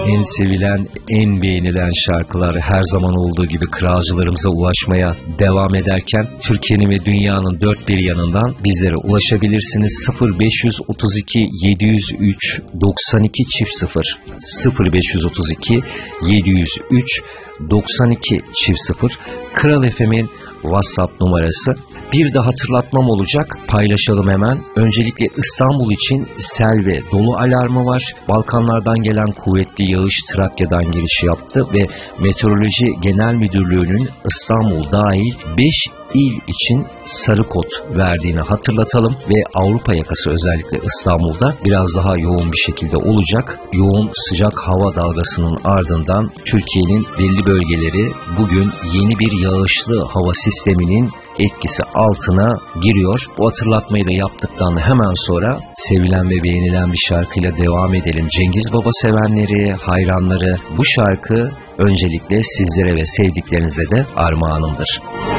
En sevilen, en beğenilen şarkılar her zaman olduğu gibi kralcılarımıza ulaşmaya devam ederken Türkiye'nin ve dünyanın dört bir yanından bizlere ulaşabilirsiniz. 0532 703 92 0 0532 703 92 0 Kral FM'in WhatsApp numarası. Bir de hatırlatmam olacak, paylaşalım hemen. Öncelikle İstanbul için sel ve dolu alarmı var. Balkanlardan gelen kuvvetli yağış Trakya'dan giriş yaptı ve Meteoroloji Genel Müdürlüğü'nün İstanbul dahil 5 il için sarı kod verdiğini hatırlatalım ve Avrupa yakası özellikle İstanbul'da biraz daha yoğun bir şekilde olacak. Yoğun sıcak hava dalgasının ardından Türkiye'nin belli bölgeleri bugün yeni bir yağışlı hava sisteminin etkisi altına giriyor. Bu hatırlatmayı da yaptıktan hemen sonra sevilen ve beğenilen bir şarkıyla devam edelim. Cengiz Baba sevenleri, hayranları, bu şarkı öncelikle sizlere ve sevdiklerinize de armağanımdır.